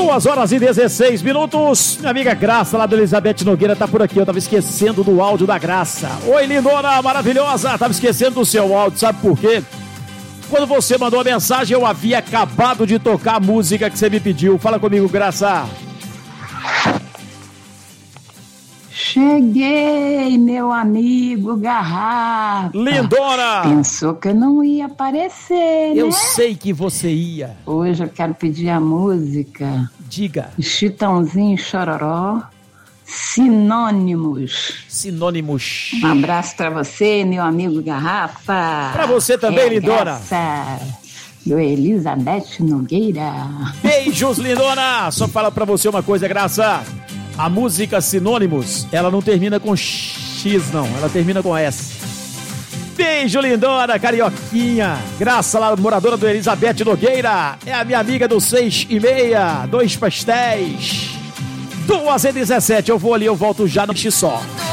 2h16. Minha amiga Graça, lá do Elizabeth Nogueira, tá por aqui. Eu tava esquecendo do áudio da Graça. Oi, lindona, maravilhosa. Tava esquecendo do seu áudio, sabe por quê? Quando você mandou a mensagem, eu havia acabado de tocar a música que você me pediu. Fala comigo, Graça. Cheguei, meu amigo Garrafa. Lindona! Pensou que eu não ia aparecer, Eu né? sei que você ia. Hoje eu quero pedir a música Diga. Chitãozinho e Chororó, Sinônimos. Sinônimos. Um abraço pra você, meu amigo Garrafa. Pra você também, lindona. Do Elizabeth Nogueira. Beijos, lindona. Só fala pra você uma coisa, Graça. A música Sinônimos, ela não termina com X, não. Ela termina com S. Beijo, lindona, carioquinha. Graça, lá, moradora do Elizabeth Nogueira. É a minha amiga do 6h30. 2 pastéis. 2h17. Eu vou ali, eu volto já no X só.